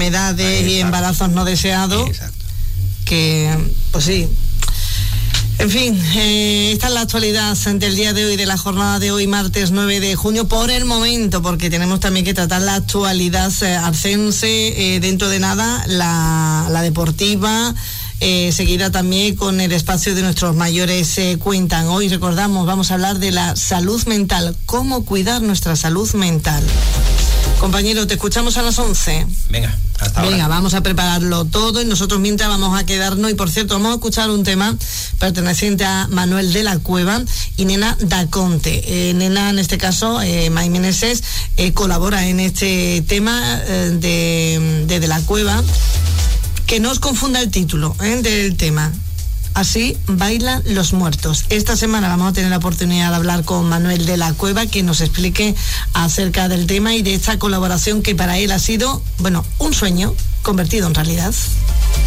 enfermedades y embarazos no deseados. Exacto. Que, pues sí. En fin, esta es la actualidad del día de hoy, de la jornada de hoy, martes 9 de junio, por el momento, porque tenemos también que tratar la actualidad arcense, dentro de nada, la deportiva, seguida también con el espacio de nuestros mayores cuentan. Hoy recordamos, vamos a hablar de la salud mental, cómo cuidar nuestra salud mental. Compañero, te escuchamos a las 11. Venga, hasta ahora. Venga, vamos a prepararlo todo y nosotros mientras vamos a quedarnos. Y por cierto, vamos a escuchar un tema perteneciente a Manuel de la Cueva y Nena Daconte. Nena, en este caso, May Meneses, colabora en este tema de la Cueva. Que no os confunda el título del tema. Así bailan los muertos. Esta semana vamos a tener la oportunidad de hablar con Manuel de la Cueva, que nos explique acerca del tema y de esta colaboración que para él ha sido, bueno, un sueño convertido en realidad.